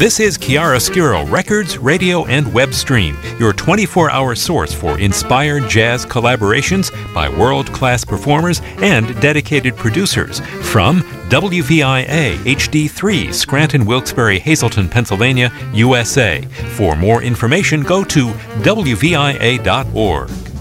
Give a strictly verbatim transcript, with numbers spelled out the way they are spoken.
This is Chiaroscuro Records, Radio, and Web Stream, your twenty-four hour source for inspired jazz collaborations by world-class performers and dedicated producers from W V I A H D three, Scranton, Wilkes-Barre, Hazleton, Pennsylvania, U S A. For more information, go to W V I A dot org.